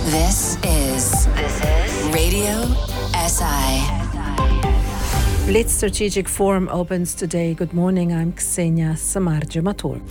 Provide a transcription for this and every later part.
This is Radio SI. Blitz Strategic Forum opens today. Good morning, I'm Ksenia Samardzija-Matur.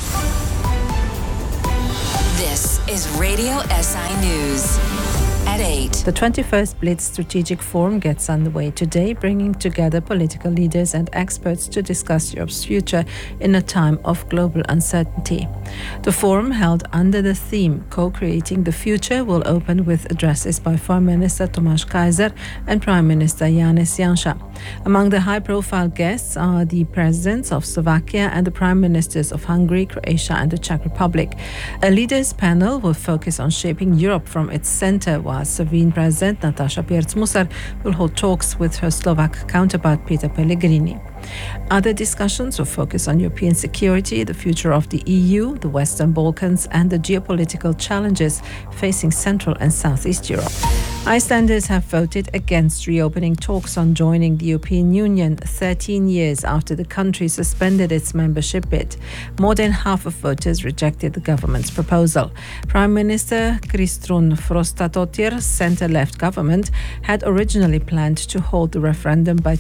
This is Radio SI News. At 8. The 21st Blitz Strategic Forum gets underway today, bringing together political leaders and experts to discuss Europe's future in a time of global uncertainty. The forum, held under the theme Co-Creating the Future, will open with addresses by Foreign Minister Tomáš Kaiser and Prime Minister Janez Janša. Among the high-profile guests are the presidents of Slovakia and the prime ministers of Hungary, Croatia and the Czech Republic. A leaders panel will focus on shaping Europe from its center, while Slovene President Nataša Pirc-Musar will hold talks with her Slovak counterpart Peter Pellegrini. Other discussions will focus on European security, the future of the EU, the Western Balkans and the geopolitical challenges facing Central and Southeast Europe. Icelanders have voted against reopening talks on joining the European Union 13 years after the country suspended its membership bid. More than half of voters rejected the government's proposal. Prime Minister Kristrún Frostadóttir's centre-left government had originally planned to hold the referendum by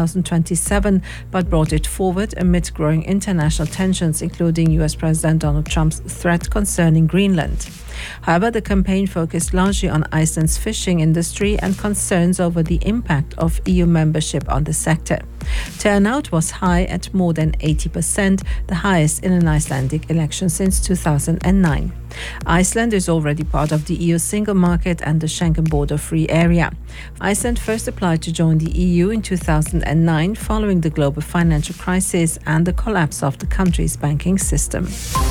2027, but brought it forward amid growing international tensions, including US President Donald Trump's threat concerning Greenland. However, the campaign focused largely on Iceland's fishing industry and concerns over the impact of EU membership on the sector. Turnout was high at more than 80%, the highest in an Icelandic election since 2009. Iceland is already part of the EU single market and the Schengen border-free area. Iceland first applied to join the EU in 2009 following the global financial crisis and the collapse of the country's banking system.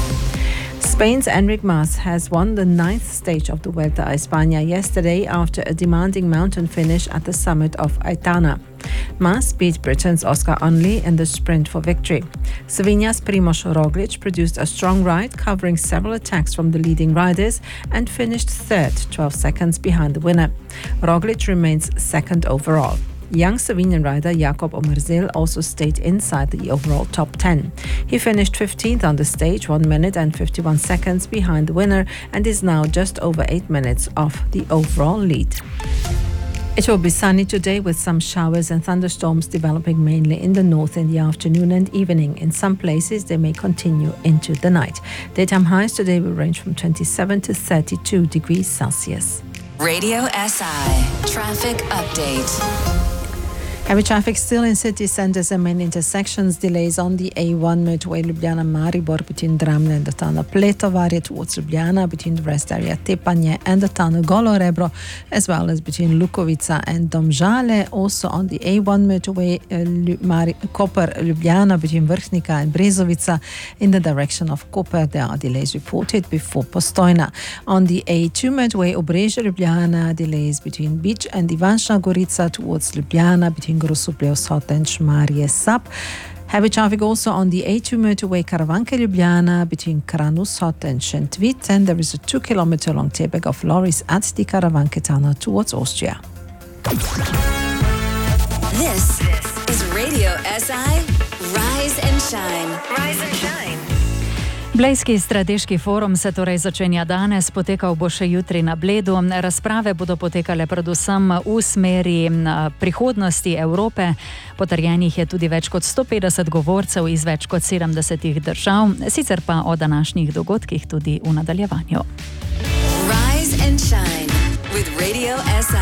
Spain's Enric Mas has won the 9th stage of the Vuelta a España yesterday after a demanding mountain finish at the summit of Aitana. Mas beat Britain's Oscar Onley in the sprint for victory. Slovenia's Primož Roglič produced a strong ride, covering several attacks from the leading riders and finished third, 12 seconds behind the winner. Roglič remains second overall. Young Slovenian rider Jakob Omerzeel also stayed inside the overall top 10. He finished 15th on the stage, 1 minute and 51 seconds behind the winner, and is now just over 8 minutes off the overall lead. It will be sunny today with some showers and thunderstorms developing mainly in the north in the afternoon and evening. In some places they may continue into the night. Daytime highs today will range from 27 to 32 degrees Celsius. Radio SI Traffic Update. Heavy traffic still in city centres and main intersections. Delays on the A1 motorway Ljubljana-Maribor between Dramlje and the town of Pletovarje towards Ljubljana, between the rest area Tepanje and the town of Golo Rebro, as well as between Lukovica and Domžale. Also on the A1 motorway Koper-Ljubljana between Vrhnika and Brezovica in the direction of Koper. There are delays reported before Postojna. On the A2 motorway Obrežje-Ljubljana, delays between Bič and Ivančna Gorica towards Ljubljana, between Grosuplje-Vzhod and Šmarje-Sap. Heavy traffic also on the A2 motorway Karavanke-Ljubljana between Kranj-Vzhod and Šentvid, and there is a 2-kilometer long tailback of lorries at the Karavanke tunnel towards Austria. This is Radio SI Rise and Shine. Rise and Shine. Blejski strateški forum se torej začenja danes, potekal bo še jutri na Bledu. Razprave bodo potekale predvsem v smeri prihodnosti Evrope. Potrjenih je tudi več kot 150 govorcev iz več kot 70 držav, sicer pa o današnjih dogodkih tudi v nadaljevanju. Rise and Shine with Radio SI.